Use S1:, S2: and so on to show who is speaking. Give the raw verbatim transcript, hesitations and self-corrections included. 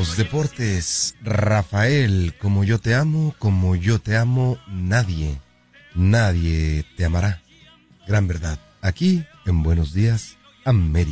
S1: los deportes, Rafael, como yo te amo, como yo te amo, nadie, nadie te amará. Gran verdad, aquí en Buenos Días, América.